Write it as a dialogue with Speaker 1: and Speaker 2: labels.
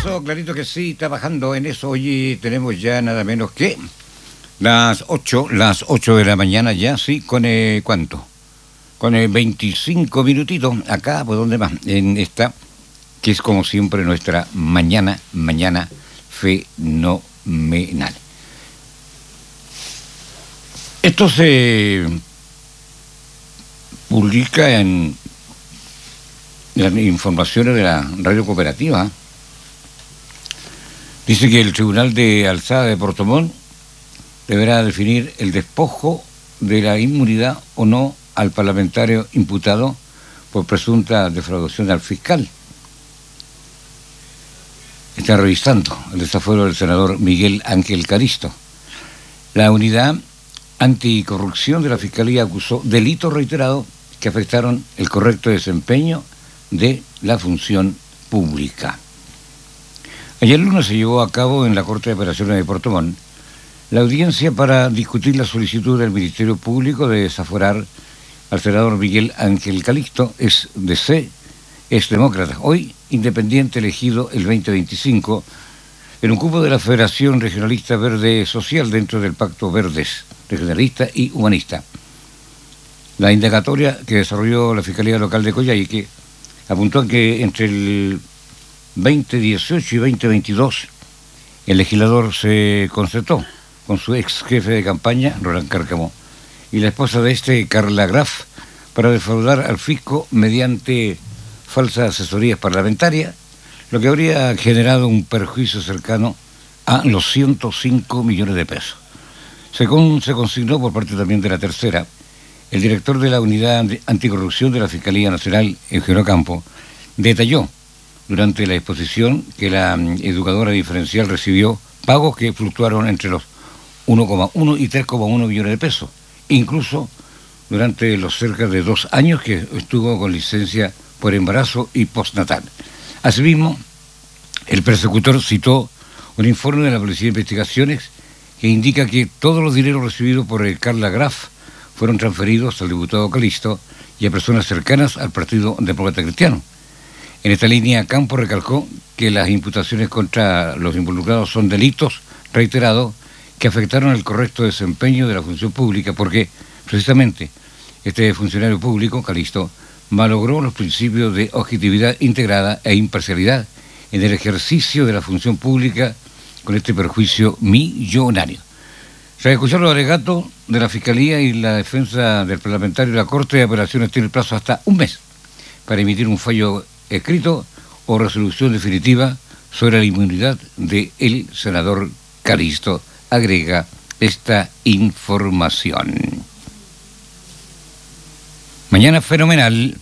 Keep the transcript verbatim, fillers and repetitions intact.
Speaker 1: eso, clarito que sí, trabajando en eso. Hoy tenemos ya nada menos que las ocho, las ocho de la mañana ya, sí, con eh, ¿cuánto? Con el veinticinco minutitos, acá, ¿por dónde más? En esta, que es como siempre nuestra mañana, mañana fenomenal. Esto se publica en las informaciones de la radio cooperativa. Dice que el Tribunal de Alzada de Puerto Montt deberá definir el despojo de la inmunidad o no al parlamentario imputado por presunta defraudación al fiscal. Está revisando el desafuero del senador Miguel Ángel Calisto. La unidad anticorrupción de la Fiscalía acusó delitos reiterados que afectaron el correcto desempeño de la función pública. Ayer lunes se llevó a cabo en la Corte de Apelaciones de Puerto Montt la audiencia para discutir la solicitud del Ministerio Público de desaforar al senador Miguel Ángel Calisto, es D C, es demócrata, hoy independiente elegido el veinte veinticinco en un cupo de la Federación Regionalista Verde Social dentro del Pacto Verdes, Regionalista y Humanista. La indagatoria que desarrolló la Fiscalía Local de Coyhaique apuntó a que entre el veinte dieciocho y veinte veintidós el legislador se concertó con su ex jefe de campaña, Roland Cárcamo, y la esposa de este, Carla Graf, para defraudar al fisco mediante falsas asesorías parlamentarias, lo que habría generado un perjuicio cercano a los ciento cinco millones de pesos. Según se consignó por parte también de la tercera, el director de la Unidad Anticorrupción de la Fiscalía Nacional, Eugenio Campo, detalló durante la exposición que la educadora diferencial recibió pagos que fluctuaron entre los uno coma uno y tres coma uno millones de pesos, incluso durante los cerca de dos años que estuvo con licencia por embarazo y postnatal. Asimismo, el persecutor citó un informe de la Policía de Investigaciones que indica que todos los dineros recibidos por el Carla Graf fueron transferidos al diputado Calisto y a personas cercanas al Partido Demócrata Cristiano. En esta línea, Campo recalcó que las imputaciones contra los involucrados son delitos reiterados que afectaron el correcto desempeño de la función pública porque, precisamente, este funcionario público, Calisto, malogró los principios de objetividad integrada e imparcialidad en el ejercicio de la función pública con este perjuicio millonario. Tras escuchar los alegatos de la Fiscalía y la defensa del parlamentario, la Corte de Apelaciones tiene el plazo hasta un mes para emitir un fallo escrito o resolución definitiva sobre la inmunidad del senador Calisto, agrega esta información. Mañana fenomenal.